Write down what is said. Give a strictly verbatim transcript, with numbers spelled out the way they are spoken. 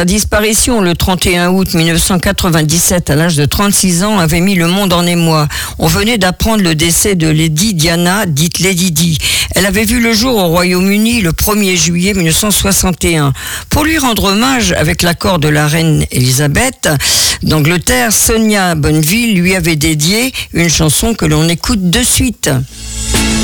Sa disparition le trente et un août mille neuf cent quatre-vingt-dix-sept à l'âge de trente-six ans avait mis le monde en émoi. On venait d'apprendre le décès de Lady Diana, dite Lady Di. Elle avait vu le jour au Royaume-Uni le premier juillet mille neuf cent soixante et un. Pour lui rendre hommage, avec l'accord de la reine Elisabeth d'Angleterre, Sonia Bonneville lui avait dédié une chanson que l'on écoute de suite.